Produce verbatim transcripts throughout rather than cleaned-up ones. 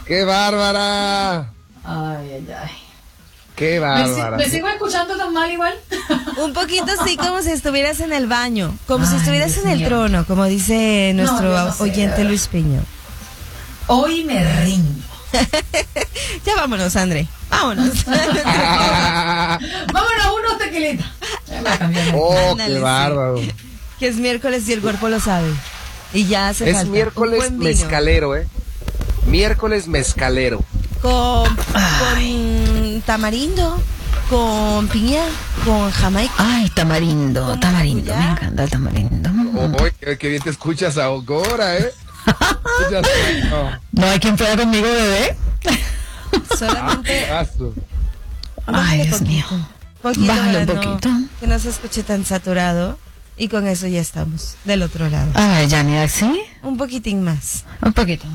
¡Qué bárbara! Ay, ay, ay. ¡Qué bárbara! ¿Me, ¿Me sigo escuchando tan mal igual? Un poquito así como si estuvieras en el baño, como Ay, si estuvieras Dios en el mío. trono, como dice nuestro No, no sé, oyente Luis Piño. Hoy me rindo. Ya vámonos, André. Vámonos. Vámonos, unos tequilitas. ¡Oh, Ándale, qué sí. bárbaro! Que es miércoles y el cuerpo lo sabe. Y ya hace Es falta miércoles un buen vino. mezcalero, ¿eh? Miércoles mezcalero. Con, con tamarindo, con piña, con jamaica. Ay, tamarindo, Con tamarindo. maracuyá. Me encanta el tamarindo. ¡Oh, qué, qué bien te escuchas ahora, eh! Escuchas- no. No hay quien pueda conmigo, bebé. Solamente. Gasto. Ay, Dios poquito, mío. Poquito, Bájale un para no- poquito. que no se escuche tan saturado. Y con eso ya estamos del otro lado. Ay, Janet, ¿sí? Un poquitín más. Un poquito.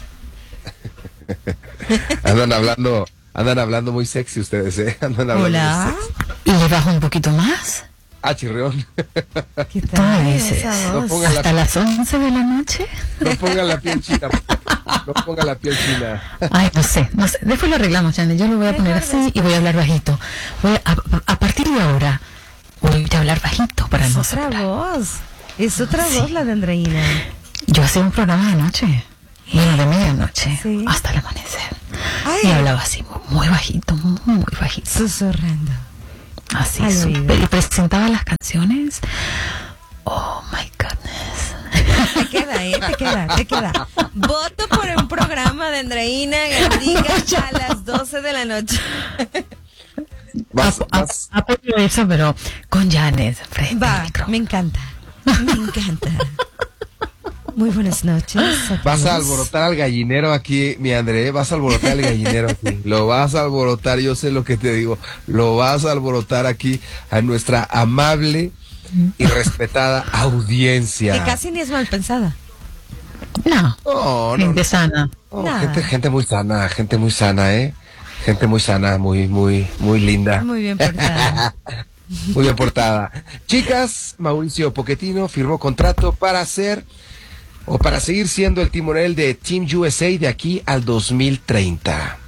Andan hablando, andan hablando muy sexy ustedes, ¿eh? Andan hablando Hola. muy sexy. ¿Y le bajo un poquito más? Ah, chirrión. ¿Qué Tú tal dices. esa No voz? ponga la- ¿Hasta las once de la noche? No ponga la piel china. No ponga la piel china. Ay, no sé, no sé. Después lo arreglamos, Janet. Yo lo voy a poner así y voy a hablar bajito. Voy a, a, a partir de ahora, voy a hablar bajito para Es no otra soplar. voz. Es otra Sí. voz la de Andreina. Yo hacía un programa de noche. Bueno, de medianoche Sí. hasta el amanecer. Ay. Y hablaba así, muy bajito, muy, muy bajito. Susurrando. Así, Al súper. oído. Y presentaba las canciones. Oh, my goodness. Te queda, ¿eh? Te queda, te queda. Voto por un programa de Andreina Gandica a las doce de la noche. Vas, Ap- ap- vas, Apoyo eso, pero con Janet frente al Va, micrófono. me encanta. Me encanta. Muy buenas noches. a vas a todos. alborotar al gallinero aquí, mi André. Vas a alborotar al gallinero aquí. Lo vas a alborotar, yo sé lo que te digo. Lo vas a alborotar aquí a nuestra amable y respetada audiencia. Que casi ni es mal pensada. No, No, no, gente sana. no, Nada. gente, gente muy sana, gente muy sana, ¿eh? Gente muy sana, muy, muy, muy linda. Muy bien portada. Muy bien portada. Chicas, Mauricio Pochettino firmó contrato para ser o para seguir siendo el timonel de Team U S A de aquí al dos mil treinta.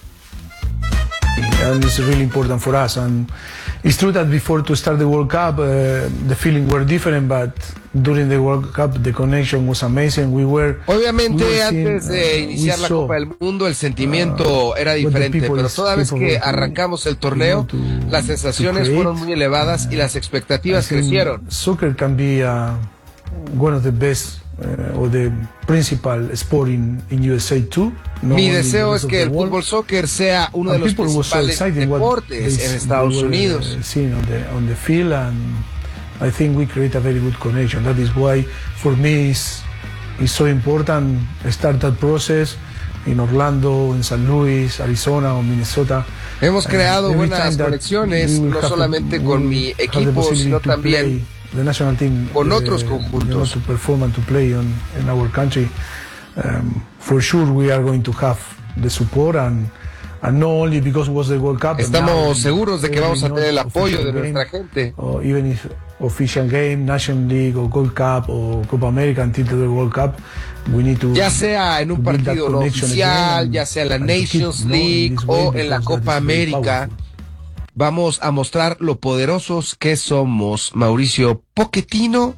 And it's really important for us. And it's true that before to start the World Cup, uh, the feeling were different, but during the World Cup, the connection was amazing. We were Obviamente, we were seeing, antes de uh, iniciar we la saw, Copa del Mundo, el sentimiento era what the diferente, people pero is toda vez capable que to- arrancamos el torneo, you know, to- las sensaciones to create. fueron muy elevadas y las I expectativas think crecieron. Soccer can be uh, one of the best uh, or the principal sport in, in U S A too. not Mi only in the deseo rest es of que the el world. fútbol soccer sea uno de And los people were so principales excited what deportes they- en they Estados were, uh, Unidos. seeing on the on the field, and I think we create a very good connection. That is why for me it's, it's so important start that process in Orlando, in Saint Louis, Arizona or Minnesota. Hemos Uh, creado every buenas time that conexiones, we will no have solamente the- con we mi will have the equipo, possibility sino to también play the national team, con otros uh, conjuntos. you know, to perform and to play on, in our country. Um, for sure we are going to have the support, and and not only because it was the World Cup. but now Estamos seguros de que vamos a every tener el apoyo de official nuestra game, gente. or even if official game, National League or Gold Cup or Copa America until the World Cup, we need to Ya sea en un to build that partido no connection oficial, again, ya sea en la and to keep, Nations you know, in League this way, o en la because Copa that is very América, powerful. vamos a mostrar lo poderosos que somos. Mauricio Pochettino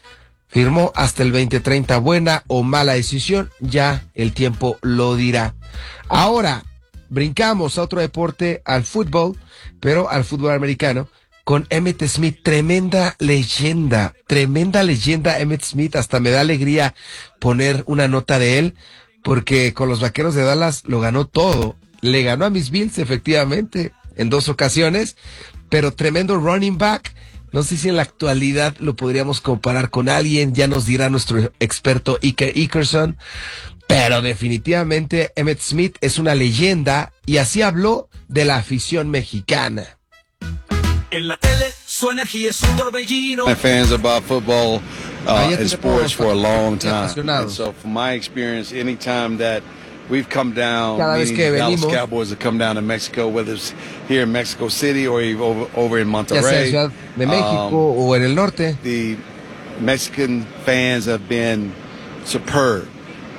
firmó hasta el veinte treinta. Buena o mala decisión, ya el tiempo lo dirá. Ahora, brincamos a otro deporte, al fútbol, pero al fútbol americano, con Emmitt Smith, tremenda leyenda, tremenda leyenda Emmitt Smith, hasta me da alegría poner una nota de él, porque con los Vaqueros de Dallas lo ganó todo, le ganó a mis Bills efectivamente, en dos ocasiones, pero tremendo running back. No sé si en la actualidad lo podríamos comparar con alguien, ya nos dirá nuestro experto Iker Ickerson, pero definitivamente Emmitt Smith es una leyenda y así habló de la afición mexicana. En la tele su energía es un torbellino. My fans about football uh, Ah, ya and te sports for a long time. apasionados. And so from my experience, anytime that we've come down, Cada vez meaning que the Dallas venimos, Cowboys have come down to Mexico, whether it's here in Mexico City or even over, over in Ya sea en Monterrey, Ciudad de México um, o en el norte, the Mexican fans have been superb.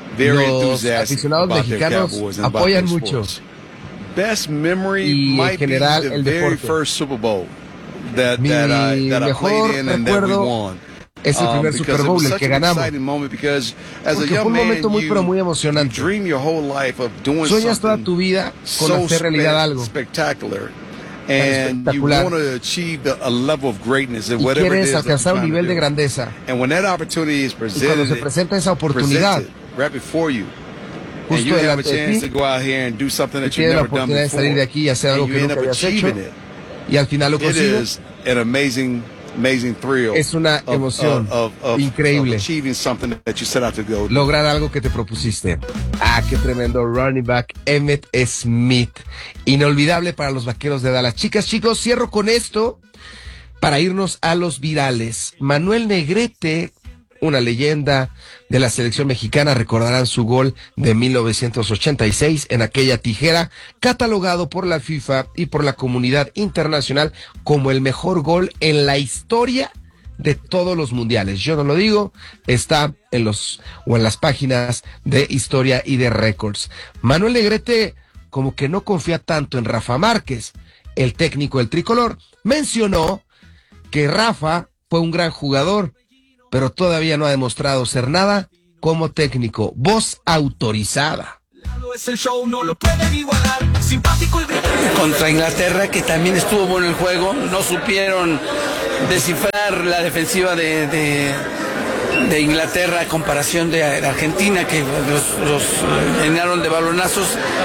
very Los enthusiastic aficionados about their mexicanos Cowboys and about apoyan their mucho. sports. Best memory Y en might be general, the el very deporte. first Super Bowl that, Mi that I, that I mejor played in and that we recuerdo won. es el primer Um, Super because it Bowl, was el such que an ganamos. exciting moment because as a Porque fue young un man, momento muy, you, pero muy you emocionante. dream your whole life of doing Sueñas toda something tu vida con so hacer realidad spe- algo. spectacular. And you espectacular. want to achieve the, a level of greatness in Y whatever it quieres is that you're alcanzar un trying to nivel de do. grandeza. And when that opportunity is Y cuando presented, se presenta esa oportunidad, presented right before you, and justo you have a delante de chance ti, to go out here and do something that y you've tienes la never done oportunidad de before, salir de aquí y hacer algo and que you end nunca up habías hecho, achieving it, y al final lo it consigues, is an amazing, amazing thrill. es una of- emoción of, of, of, increíble. of achieving something that you set out to go do. lograr algo que te propusiste. Ah, qué tremendo running back, Emmitt Smith. Inolvidable para los Vaqueros de Dallas. Chicas, chicos, cierro con esto para irnos a los virales. Manuel Negrete, una leyenda de la selección mexicana, recordarán su gol de mil novecientos ochenta y seis en aquella tijera, catalogado por la FIFA y por la comunidad internacional como el mejor gol en la historia de todos los mundiales. Yo no lo digo, está en los o en las páginas de historia y de récords. Manuel Negrete como que no confía tanto en Rafa Márquez, el técnico del tricolor. Mencionó que Rafa fue un gran jugador, pero todavía no ha demostrado ser nada como técnico. Voz autorizada. Es el show, no lo pueden igualar. Simpático y brillante. Contra Inglaterra, que también estuvo bueno el juego, no supieron descifrar la defensiva de, de, de Inglaterra a comparación de, de Argentina, que los, los llenaron de balonazos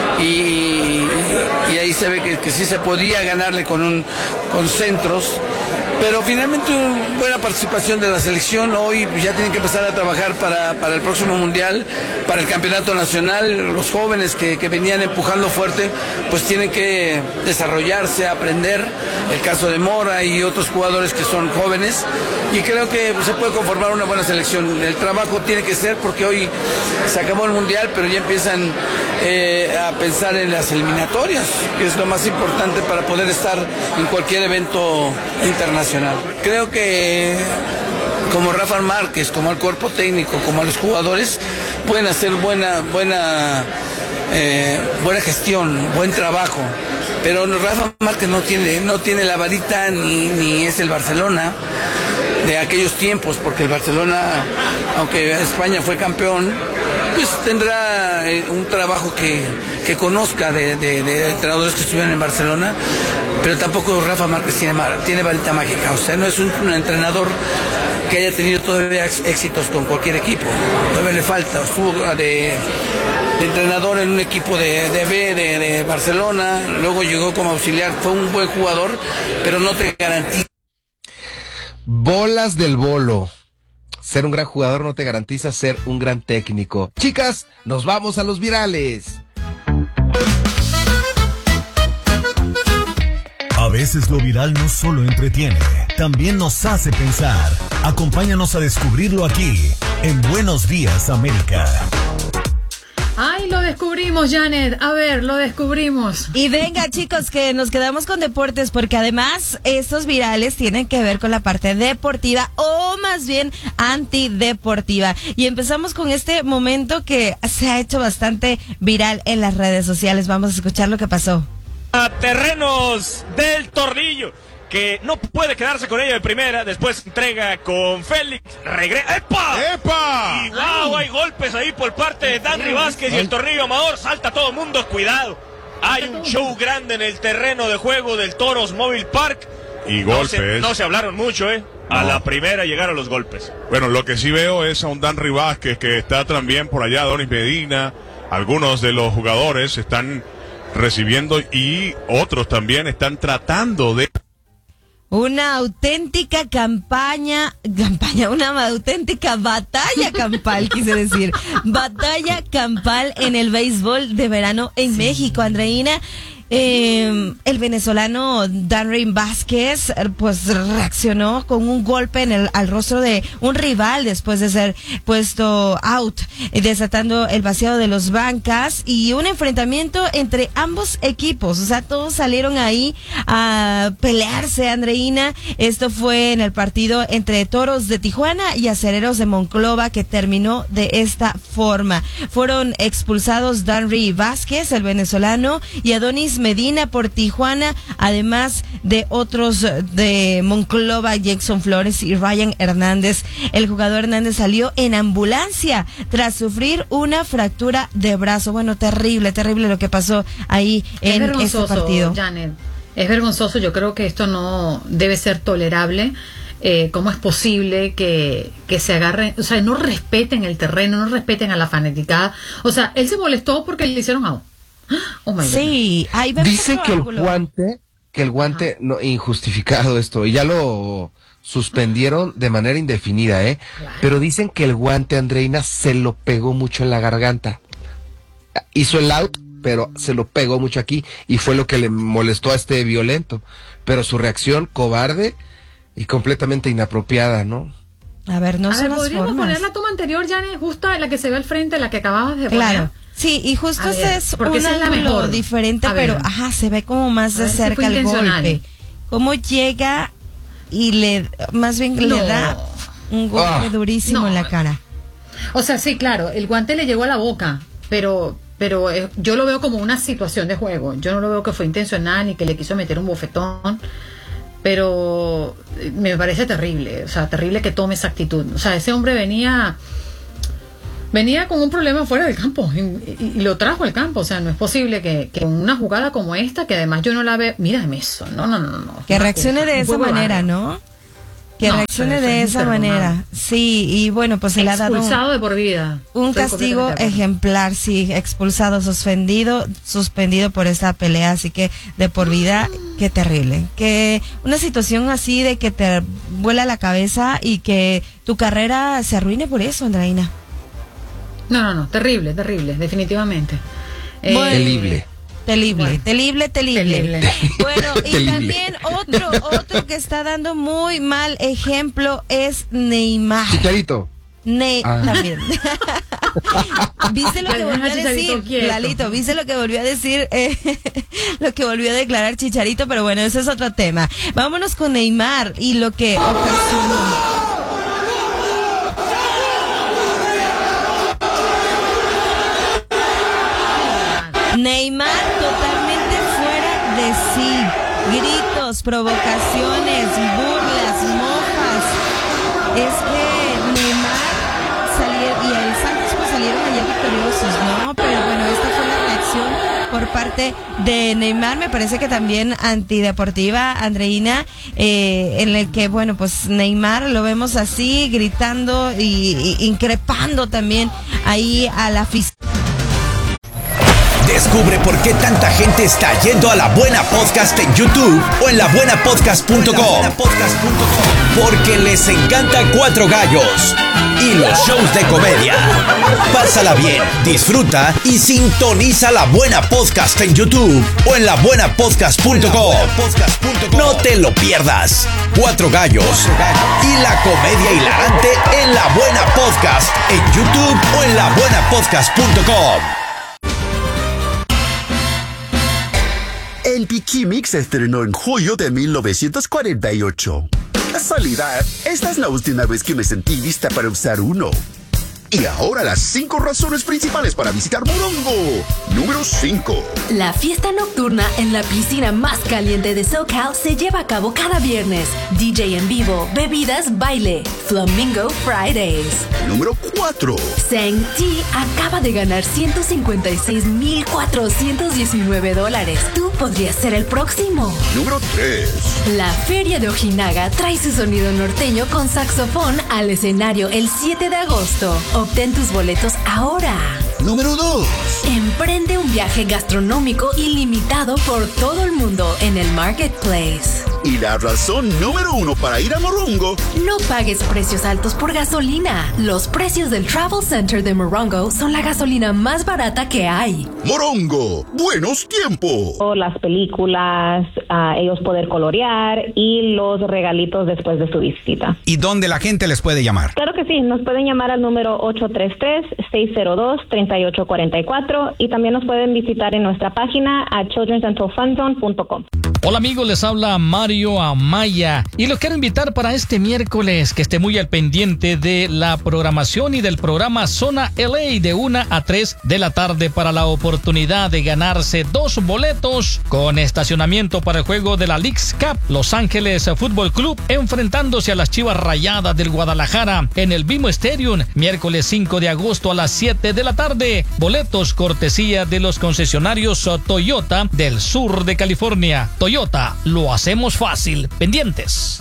y, y ahí se ve que, que sí se podía ganarle con, un, con centros. Pero finalmente una buena participación de la selección. Hoy ya tienen que empezar a trabajar para, para el próximo mundial, para el campeonato nacional. Los jóvenes que, que venían empujando fuerte, pues tienen que desarrollarse, aprender. El caso de Mora y otros jugadores que son jóvenes. Y creo que se puede conformar una buena selección. El trabajo tiene que ser, porque hoy se acabó el mundial, pero ya empiezan eh, a pensar en las eliminatorias, que es lo más importante para poder estar en cualquier evento internacional. Creo que como Rafa Márquez, como al cuerpo técnico, como a los jugadores, pueden hacer buena, buena, eh, buena gestión, buen trabajo. Pero Rafa Márquez no tiene, no tiene la varita ni, ni es el Barcelona de aquellos tiempos, porque el Barcelona, aunque España fue campeón, pues tendrá eh, un trabajo que, que conozca de, de, de entrenadores que estuvieron en Barcelona, pero tampoco Rafa Márquez tiene, tiene varita mágica. O sea, no es un, un entrenador que haya tenido todavía éxitos con cualquier equipo. Todavía le falta. Estuvo de, de entrenador en un equipo de, de B de, de Barcelona, luego llegó como auxiliar. Fue un buen jugador, pero no te garantiza. Bolas del bolo. Ser un gran jugador no te garantiza ser un gran técnico. Chicas, nos vamos a los virales. A veces lo viral no solo entretiene, también nos hace pensar. Acompáñanos a descubrirlo aquí, en Buenos Días, América. Ay, lo descubrimos, Janet. A ver, lo descubrimos. Y venga, chicos, que nos quedamos con deportes, porque además estos virales tienen que ver con la parte deportiva, o más bien antideportiva. Y empezamos con este momento que se ha hecho bastante viral en las redes sociales. Vamos a escuchar lo que pasó. A terrenos del Tornillo, que no puede quedarse con ella de primera, después entrega con Félix, regresa, ¡epa! ¡Epa! Y wow, hay golpes ahí por parte de Danry Vázquez y el Tornillo Amador, salta todo el mundo, cuidado. Hay un show grande en el terreno de juego del Toros Mobile Park. Y no golpes. Se, no se hablaron mucho, ¿eh? A No. la primera llegaron los golpes. Bueno, lo que sí veo es a un Danry Vázquez que está también por allá, Donis Medina, algunos de los jugadores están recibiendo y otros también están tratando de... Una auténtica campaña, campaña, una auténtica batalla campal, quise decir, batalla campal en el béisbol de verano en México, Andreina. Eh, el venezolano Danry Vázquez pues reaccionó con un golpe en el al rostro de un rival después de ser puesto out, desatando el vaciado de los bancas y un enfrentamiento entre ambos equipos. O sea, todos salieron ahí a pelearse, Andreina. Esto fue en el partido entre Toros de Tijuana y Acereros de Monclova, que terminó de esta forma. Fueron expulsados Danry Vázquez, el venezolano, y Adonis Medina por Tijuana, además de otros de Monclova, Jackson Flores y Ryan Hernández. El jugador Hernández salió en ambulancia tras sufrir una fractura de brazo. Bueno, terrible, terrible lo que pasó ahí es en este partido. Janet, es vergonzoso. Yo creo que esto no debe ser tolerable. Eh, ¿Cómo es posible que, que se agarren, o sea, no respeten el terreno, no respeten a la fanaticada? O sea, él se molestó porque le hicieron out. Oh my sí, ahí dicen que el guante, que el guante no, injustificado esto, y ya lo suspendieron de manera indefinida, ¿eh? Claro. Pero dicen que el guante, Andreina, se lo pegó mucho en la garganta. Hizo el out, pero se lo pegó mucho aquí, y fue lo que le molestó a este violento. Pero su reacción cobarde y completamente inapropiada, ¿no? A ver, no a son ver, las podríamos formas. poner la toma anterior, Janet, justo la que se ve al frente, la que acababas de poner. Claro. Sí, y justo ese es un ángulo diferente, pero ajá, se ve como más de cerca el golpe. Cómo llega y le, más bien no. le da un golpe oh. durísimo no. en la cara. O sea, sí, claro, el guante le llegó a la boca, pero pero eh, yo lo veo como una situación de juego. Yo no lo veo que fue intencional ni que le quiso meter un bofetón. Pero me parece terrible, o sea, terrible que tome esa actitud. O sea, ese hombre venía venía con un problema fuera del campo y, y, y lo trajo al campo. O sea, no es posible que, que una jugada como esta, que además yo no la veo... Mírame eso, no, no, no, no. Que reaccione cosa, de esa manera, barrio. ¿no? Que no, reaccione de esa manera. Sí, y bueno, pues se le ha dado... Expulsado de por vida. Un Estoy castigo ejemplar, sí, expulsado, suspendido, suspendido por esa pelea, así que de por vida, qué terrible. Que una situación así de que te vuela la cabeza y que tu carrera se arruine por eso, Andreina. No, no, no, terrible, terrible, definitivamente. Bueno, eh, terrible. Terrible, bueno. terrible, terrible. Bueno, y terrible. También otro, otro que está dando muy mal ejemplo es Neymar. Chicharito. Ne ah. También. ¿Viste lo que volvió a decir? Lalito, ¿viste lo que volvió a decir? Eh, lo que volvió a declarar Chicharito, pero bueno, ese es otro tema. Vámonos con Neymar y lo que ocasionó. Neymar totalmente fuera de sí. Gritos, provocaciones, burlas, mojas. Es que Neymar salió y el Santos pues salieron ayer victoriosos, ¿no? Pero bueno, esta fue la reacción por parte de Neymar, me parece que también antideportiva, Andreina, eh, en el que, bueno, pues Neymar lo vemos así, gritando y, y increpando también ahí a la afición. Descubre por qué tanta gente está yendo a La Buena Podcast en YouTube o en la buena podcast punto com. Porque les encanta Cuatro Gallos y los shows de comedia. Pásala bien, disfruta y sintoniza La Buena Podcast en YouTube o en la buena podcast punto com. No te lo pierdas. Cuatro Gallos y la comedia hilarante en La Buena Podcast en YouTube o en la buena podcast punto com. El Piquimix se estrenó en julio de mil novecientos cuarenta y ocho. Casualidad, esta es la última vez que me sentí lista para usar uno. Y ahora las cinco razones principales para visitar Morongo. Número cinco. La fiesta nocturna en la piscina más caliente de SoCal se lleva a cabo cada viernes. D J en vivo, bebidas, baile. Flamingo Fridays. Número cuatro. Sang T acaba de ganar ciento cincuenta y seis mil cuatrocientos diecinueve dólares. Tú podrías ser el próximo. Número tres. La Feria de Ojinaga trae su sonido norteño con saxofón al escenario el siete de agosto. Obtén tus boletos ahora. Número dos. Emprende un viaje gastronómico ilimitado por todo el mundo en el Marketplace. Y la razón número uno para ir a Morongo. No pagues precios altos por gasolina. Los precios del Travel Center de Morongo son la gasolina más barata que hay. Morongo, buenos tiempos. Las películas, uh, ellos poder colorear y los regalitos después de su visita. ¿Y dónde la gente les puede llamar? Claro que sí, nos pueden llamar al número ocho tres tres, seis cero dos, tres ocho cuatro cuatro y también nos pueden visitar en nuestra página a children's dental fun zone punto com. Hola amigos, les habla Mario Amaya y los quiero invitar para este miércoles que esté muy al pendiente de la programación y del programa Zona L A de una a tres de la tarde para la oportunidad de ganarse dos boletos con estacionamiento para el juego de la Leagues Cup Los Ángeles Fútbol Club enfrentándose a las Chivas Rayadas del Guadalajara en el BMO Stadium miércoles cinco de agosto a las siete de la tarde. Boletos cortesía de los concesionarios Toyota del sur de California. Toyota, lo hacemos fácil. Pendientes.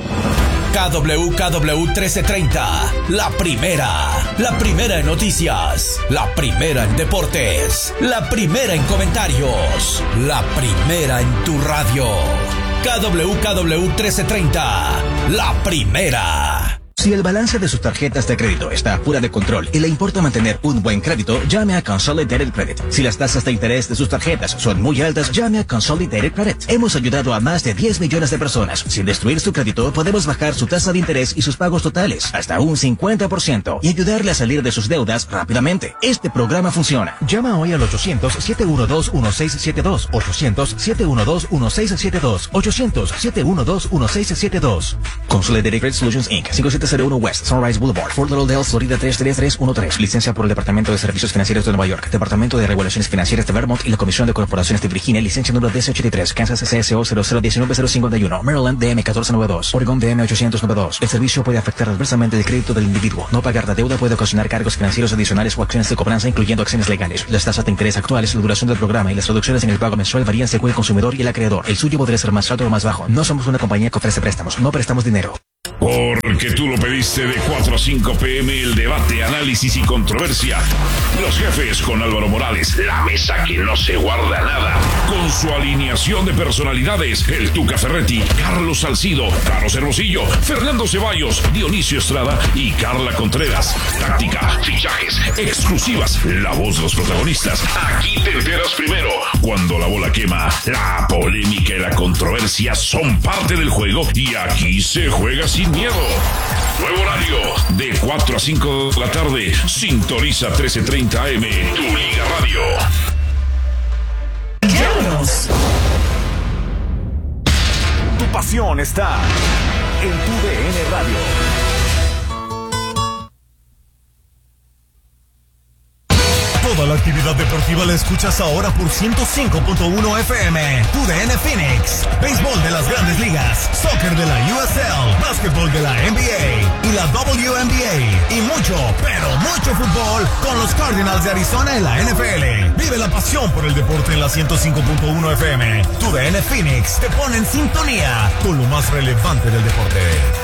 K W K W trece treinta, la primera, la primera en noticias, la primera en deportes, la primera en comentarios, la primera en tu radio. K W K W trece treinta, la primera. Si el balance de sus tarjetas de crédito está fuera de control y le importa mantener un buen crédito, llame a Consolidated Credit. Si las tasas de interés de sus tarjetas son muy altas, llame a Consolidated Credit. Hemos ayudado a más de diez millones de personas. Sin destruir su crédito, podemos bajar su tasa de interés y sus pagos totales hasta un cincuenta por ciento y ayudarle a salir de sus deudas rápidamente. Este programa funciona. Llama hoy al ochocientos, siete uno dos, uno seis siete dos, ochocientos, siete uno dos, uno seis siete dos, ochocientos, siete uno dos, uno seis siete dos. Consolidated Credit Solutions Incorporated. cinco siete cero uno West Sunrise Boulevard, Fort Lauderdale, Florida tres tres tres uno tres. Licencia por el Departamento de Servicios Financieros de Nueva York, Departamento de Regulaciones Financieras de Vermont y la Comisión de Corporaciones de Virginia. Licencia número D S ochenta y tres. Kansas C S O cero cero uno nueve cero cinco uno. Maryland D M catorce noventa y dos. Oregon D M ochocientos noventa y dos. El servicio puede afectar adversamente el crédito del individuo. No pagar la deuda puede ocasionar cargos financieros adicionales o acciones de cobranza, incluyendo acciones legales. Las tasas de interés actuales, la duración del programa y las reducciones en el pago mensual varían según el consumidor y el acreedor. El suyo podría ser más alto o más bajo. No somos una compañía que ofrece préstamos. No prestamos dinero. Porque tú lo pediste de cuatro a cinco pm el debate, análisis y controversia. Los jefes con Álvaro Morales, la mesa que no se guarda nada. Con su alineación de personalidades, el Tuca Ferretti, Carlos Salcido, Carlos Hermosillo, Fernando Ceballos, Dionisio Estrada y Carla Contreras. Táctica, fichajes, exclusivas, la voz de los protagonistas. Aquí te enteras primero. Cuando la bola quema, la polémica y la controversia son parte del juego y aquí se juega sin miedo. Nuevo horario de cuatro a cinco de la tarde. Sintoniza trece treinta A M, tu Liga Radio. Llámanos. Tu pasión está en tu D N Radio. Toda la actividad deportiva la escuchas ahora por ciento cinco punto uno F M. Tu D N Phoenix. Béisbol de las Grandes Ligas. Soccer de la U S L. Básquetbol de la N B A. Y la W N B A. Y mucho, pero mucho fútbol con los Cardinals de Arizona en la N F L. Vive la pasión por el deporte en la ciento cinco punto uno F M. Tu D N Phoenix te pone en sintonía con lo más relevante del deporte.